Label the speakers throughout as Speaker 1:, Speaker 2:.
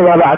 Speaker 1: فيما بعد.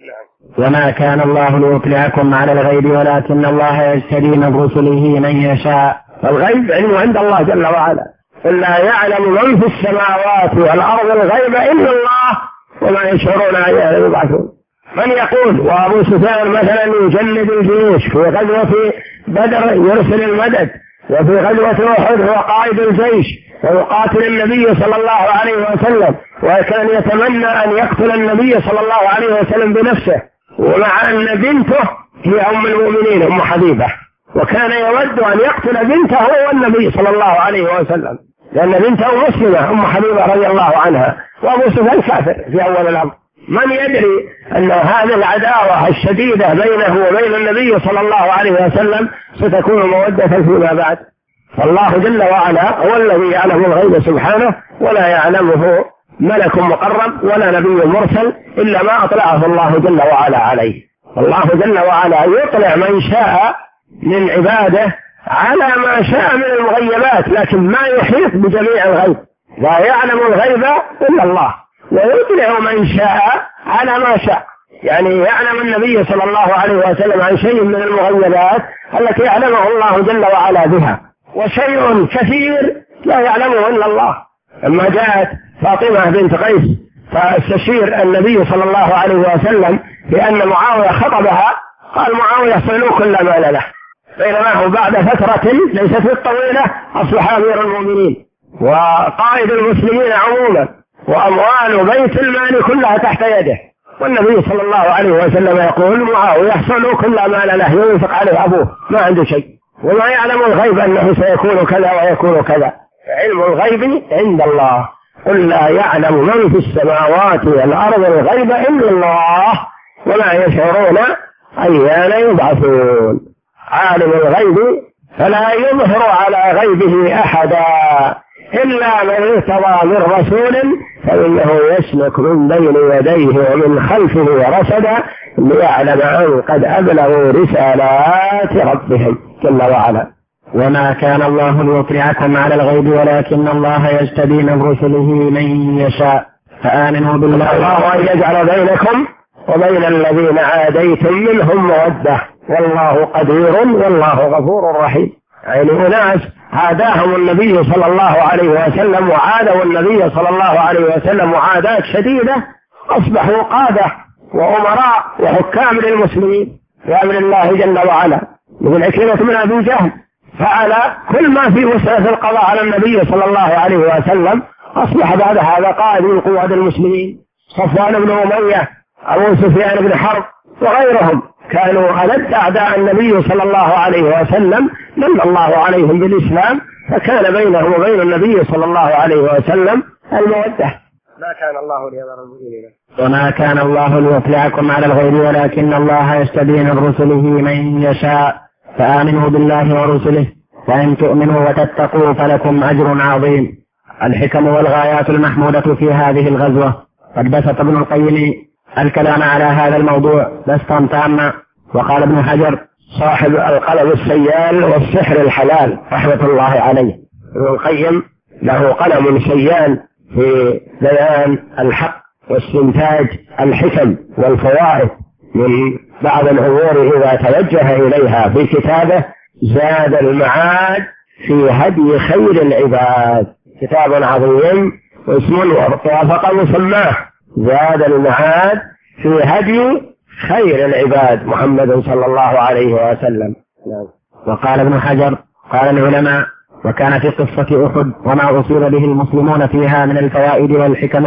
Speaker 2: وما كان الله ليطلعكم على الغيب ولكن الله يجتبي من رسله من يشاء.
Speaker 1: الغيب علم عند الله جل وعلا، قل لا يعلم من في السماوات والأرض الغيب إلا الله وما يشعرون أيان يبعثون. من يقول وأبو سفيان مثلا يجند الجيوش في غزوة بدر يرسل المدد، وفي غزوة أحد هو قائد الجيش ويقاتل النبي صلى الله عليه وسلم، وكان يتمنى أن يقتل النبي صلى الله عليه وسلم بنفسه، ومع أن بنته هي أم المؤمنين أم حبيبة، وكان يود أن يقتل بنته والنبي صلى الله عليه وسلم، لأن بنته مسلمة أم حبيبة رضي الله عنها، وأبو سفيان كافر في أول الأمر. من يدري أن هذه العداوة الشديدة بينه وبين النبي صلى الله عليه وسلم ستكون مودة فيما بعد؟ فالله جل وعلا هو الذي يعلم الغيب سبحانه، ولا يعلمه ملك مقرب ولا نبي مرسل إلا ما أطلعه الله جل وعلا عليه. الله جل وعلا يطلع من شاء من عباده على ما شاء من المغيبات، لكن ما يحيط بجميع الغيب، لا يعلم الغيب إلا الله، ويطلع من شاء على ما شاء. يعني يعلم النبي صلى الله عليه وسلم عن شيء من المغيبات التي يعلمه الله جل وعلا بها، وشيء كثير لا يعلمه إلا الله. لما جاءت فاطمة بنت قيس فاستشير النبي صلى الله عليه وسلم بأن معاوية خطبها، قال معاوية صلوا كل ما له، بينما هو بعد فترة ليست بالطويلة أصبح أمير المؤمنين وقائد المسلمين عموما، وأموال بيت المال كلها تحت يده، والنبي صلى الله عليه وسلم يقول معاوية يحصل كل ما له ينفق عليه أبوه ما عنده شيء، وما يعلم الغيب أنه سيكون كذا ويكون كذا. علم الغيب عند الله، قل لا يعلم من في السماوات والأرض الغيب إلا الله وما يشعرون أيان يبعثون. عالم الغيب فلا يظهر على غيبه أحدا إلا من ارتضى من رسول فإنه يسلك من بين يديه ومن خلفه رصدا ليعلم أن قد أبلغوا رسالات ربهم جل وعلا.
Speaker 2: وما كان الله ليطلعكم على الغيب ولكن الله يجتبي من رسله من يشاء فآمنوا بالله.
Speaker 1: الله أن يجعل بينكم وبين الذين عاديتم منهم مودة والله قدير والله غفور رحيم. يعني أناس عاداهم النبي صلى الله عليه وسلم وعادوا النبي صلى الله عليه وسلم معاداة شديدة، أصبحوا قادة وأمراء وحكام للمسلمين بأمر الله جل وعلا. مثل عكرمة بن أبي جهل فعل كل ما في وسعه القضاء على النبي صلى الله عليه وسلم، أصبح بعد هذا قائد من قواد المسلمين. صفوان بن أمية، أبو سفيان بن حرب وغيرهم كانوا ألد أعداء النبي صلى الله عليه وسلم، من الله عليهم بالإسلام، فكان بينه وبين النبي صلى الله عليه وسلم المودة.
Speaker 2: ما كان الله ليذر المؤمنين. وما كان الله ليطلعكم على الغيب ولكن الله يجتبي من رسله من يشاء فآمنوا بالله ورسله وإن تؤمنوا وتتقوا فلكم أجر عظيم. الحكم والغايات المحمودة في هذه الغزوة. قد بسط ابن القيم الكلام على هذا الموضوع بسطا تاما، وقال ابن حجر صاحب القلم السيال والسحر الحلال رحمة الله عليه، ابن القيم له قلم سيال في بيان الحق واستنتاج الحكم والفوائد من بعض الأمور إذا توجه إليها في كتابه زاد المعاد في هدي خير العباد. كتاب عظيم واسم وافق مسماه زاد المعاد في هدي خير العباد محمد صلى الله عليه وسلم. وقال ابن حجر قال العلماء وكان في قصة أحد وما أصيب به المسلمون فيها من الفوائد والحكم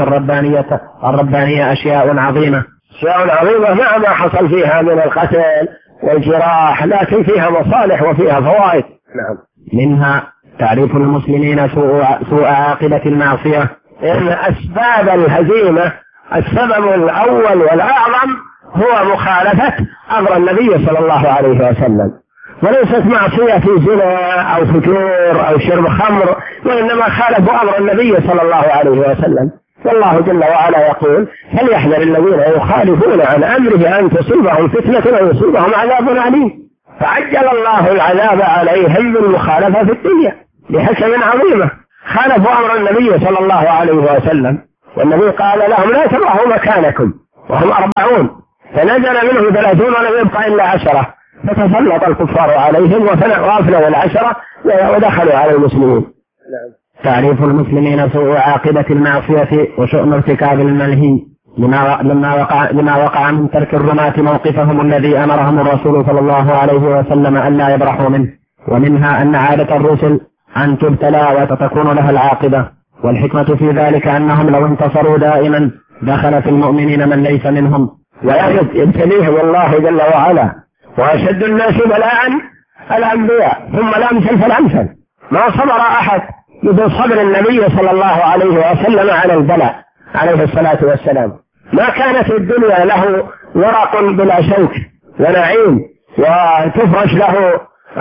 Speaker 2: الربانية أشياء عظيمة.
Speaker 1: أشياء عظيمة مع ما حصل فيها من القتل والجراح، لكن فيها مصالح وفيها فوائد.
Speaker 2: نعم. منها تعريف المسلمين سوء عاقبة المعصية.
Speaker 1: إن أسباب الهزيمة السبب الأول والأعظم هو مخالفة أمر النبي صلى الله عليه وسلم، وليست معصية في زنا أو فجور أو شرب خمر، وإنما خالفوا أمر النبي صلى الله عليه وسلم. والله جل وعلا يقول فليحذر الذين يخالفون عن أمره أن تصيبهم فتنة أو يصيبهم عذاب أليم. فعجل الله العذاب عليهم بالمخالفة في الدنيا بحكم عظيمة. خالفوا أمر النبي صلى الله عليه وسلم، والنبي قال لهم لا تبرحوا مكانكم وهم 40، فنزل منهم 30 ولم يبقى إلا 10، فتسلط الكفار عليهم وأفنوا 10 ودخلوا على المسلمين.
Speaker 2: تعريف المسلمين سوء عاقبة المعصية وشؤم ارتكاب المنهي لما وقع من ترك الرماة موقفهم الذي أمرهم الرسول صلى الله عليه وسلم أن لا يبرحوا منه. ومنها أن عادة الرسل أن تبتلى وتكون لها العاقبة، والحكمة في ذلك أنهم لو انتصروا دائما دخل في المؤمنين من ليس منهم،
Speaker 1: ويبتليهم الله جل وعلا. وأشد الناس بلاء الأنبياء ثم الأمثل فالأمثل. ما صبر أحد مثل صبر النبي صلى الله عليه وسلم على البلاء عليه الصلاة والسلام. ما كانت الدنيا له ورق بلا شوك ونعيم وتفرش له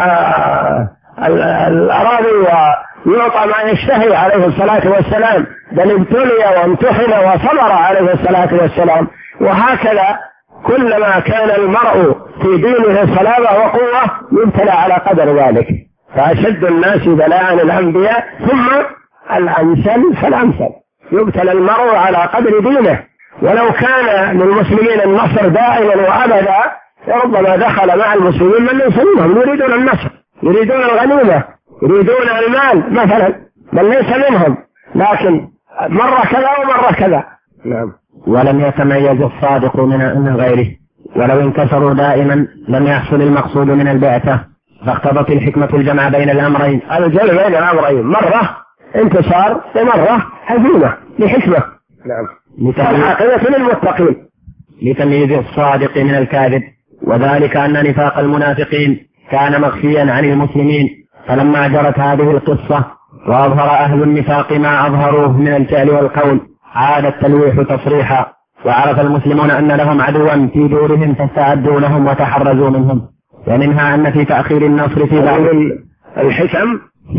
Speaker 1: الأراضي ويعطى ما يشتهي عليه الصلاة والسلام، بل ابتلي وامتحن وصبر عليه الصلاة والسلام. وهكذا كلما كان المرء في دينه صلابة وقوة يبتلى على قدر ذلك. فأشد الناس بلاء الأنبياء ثم الأمثل فالأمثل. يبتلى المرء على قدر دينه، ولو كان للمسلمين النصر دائما وأبدا ربما دخل مع المسلمين من ليس منهم، يريدون النصر، يريدون الغنيمة، يريدون المال مثلا، بل ليس منهم، لكن مرة كذا ومرة كذا.
Speaker 2: نعم. ولم يتميز الصادق من غيره، ولو انكسروا دائما لم يحصل المقصود من البعثة، فاقتضت الحكمة الجمع بين الأمرين.
Speaker 1: الجمع بين الأمرين، مرة انتصار ومرة هزيمة لحكمة.
Speaker 2: نعم.
Speaker 1: العاقبة للمتقين.
Speaker 2: لتمييز الصادق من الكاذب، وذلك أن نفاق المنافقين كان مخفيا عن المسلمين، فلما جرت هذه القصة وأظهر أهل النفاق ما أظهروه من الفعل والقول عاد التلويح تصريحا، وعرف المسلمون أن لهم عدوا في دورهم فاستعدوا لهم وتحرزوا منهم. ومنها أن في تأخير النصر في بعض
Speaker 1: الحكم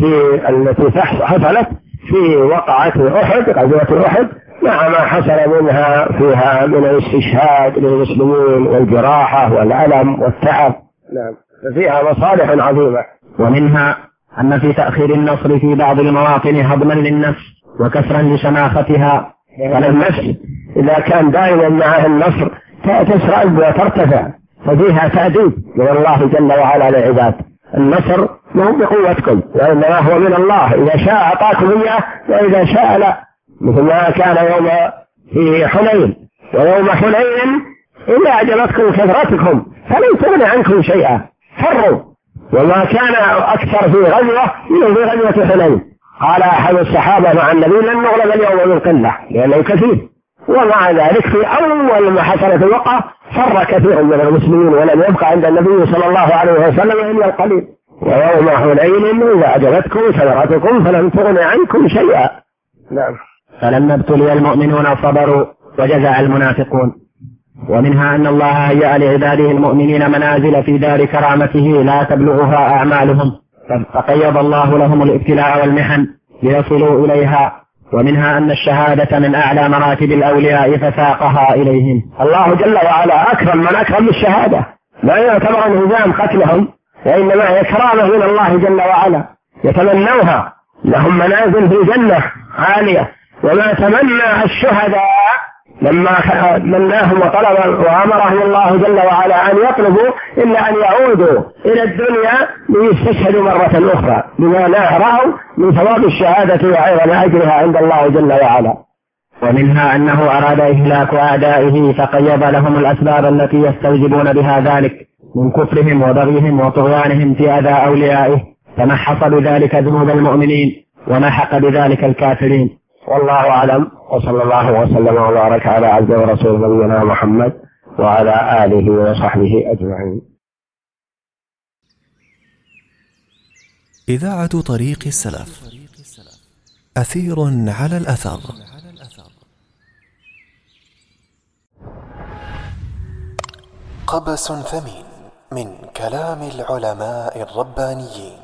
Speaker 1: التي حصلت في وقعة أحد، غزوة أحد، مع ما حصل منها فيها من الاستشهاد للمسلمين والجراحة والألم والتعب.
Speaker 2: نعم.
Speaker 1: فيها مصالح عظيمة.
Speaker 2: ومنها أن في تأخير النصر في بعض المواطن هضما للنفس وكسرا لشماختها،
Speaker 1: فالنفس إذا كان دائما معها النصر تسرع وترتفع، ففيها تأديب من الله جل وعلا للعباد. النصر ما هو بقوتكم وإنما هو من الله، إذا شاء أعطاكم إياه وإذا شاء لا، مثل ما كان يوم في حنين. ويوم حنين إذا أعجبتكم كثرتكم فلن تغني عنكم شيئا فروا، وما كان أكثر في غزوة من في غزوة حنين. قال أحد الصحابة مع النبي لن نغلب اليوم من قلة لأنه كثير، ومع ذلك في أول ما حصلت الوقعة فر كثير من المسلمين ولم يبقى عند النبي صلى الله عليه وسلم إلا القليل. ويوم حنين إذا أعجبتكم كثرتكم فلن تغني عنكم شيئا.
Speaker 2: نعم. فلما ابتلي المؤمنون صبروا وجزع المنافقون. ومنها أن الله هيأ لعباده المؤمنين منازل في دار كرامته لا تبلغها أعمالهم، فقيض الله لهم الابتلاء والمحن ليصلوا إليها. ومنها أن الشهادة من أعلى مراتب الأولياء فساقها إليهم.
Speaker 1: الله جل وعلا أكرم من أكرم بالشهادة، لا يعتبر انهزام قتلهم، وإنما هي كرامة من الله جل وعلا يتمنوها، لهم منازل في الجنة عالية. وما تمنى الشهداء لما مناهم وطلب وأمرهم الله جل وعلا أن يطلبوا إلا أن يعودوا إلى الدنيا ليستشهدوا مرة أخرى بما لا رأوا من ثواب الشهادة وعظم أجرها عند الله جل وعلا.
Speaker 2: ومنها أنه أراد إهلاك أعدائه فقيض لهم الأسباب التي يستوجبون بها ذلك من كفرهم وبغيهم وطغيانهم في أذى أوليائه، فمحص بذلك ذنوب المؤمنين ومحق بذلك الكافرين.
Speaker 1: والله أعلم، وصلى الله وسلم وبارك على عبد ورسول نبينا محمد وعلى آله وصحبه أجمعين.
Speaker 3: إذاعة طريق السلف، أثير على الأثر. قبس ثمين من كلام العلماء الربانيين.